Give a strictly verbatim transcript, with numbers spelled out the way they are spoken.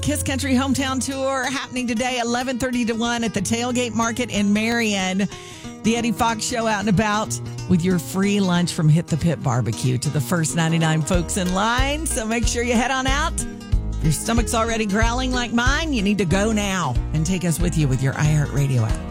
Kiss Country Hometown Tour happening today, eleven thirty to one at the Tailgate Market in Marion. The Eddie Fox Show out and about with your free lunch from Hit the Pit Barbecue to the first ninety-nine folks in line. So make sure you head on out. If your stomach's already growling like mine, you need to go now and take us with you with your iHeartRadio app.